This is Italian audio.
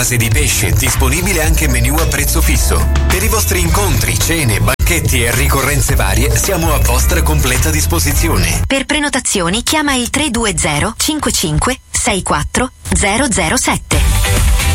base di pesce, disponibile anche menu a prezzo fisso. Per i vostri incontri, cene, banchetti e ricorrenze varie siamo a vostra completa disposizione. Per prenotazioni chiama il 320 55 64 007.